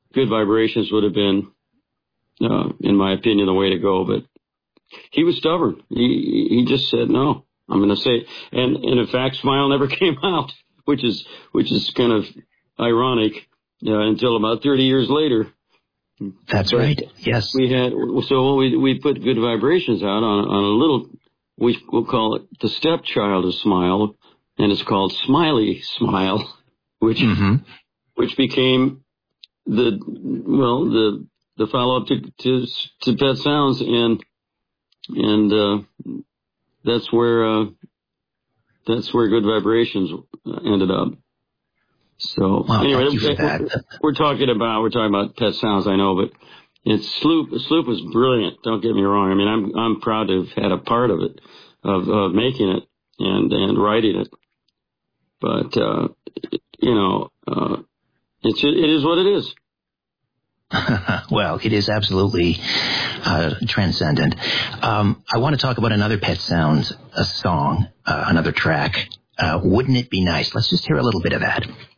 Good Vibrations would have been, in my opinion, the way to go. But he was stubborn. He just said, no, I'm going to say it. And in fact, Smile never came out, which is kind of ironic, until about 30 years later. That's right. Yes. We put Good Vibrations out on a little, we'll call it the stepchild of Smile, and it's called Smiley Smile, which became the follow up to Pet Sounds, and that's where Good Vibrations ended up. So anyway, we're talking about Pet Sounds, I know, but Sloop was brilliant. Don't get me wrong. I mean, I'm proud to have had a part of it, of making it and writing it. But it is what it is. Well, it is absolutely transcendent. I want to talk about another Pet Sounds song, another track. Wouldn't It Be Nice? Let's just hear a little bit of that.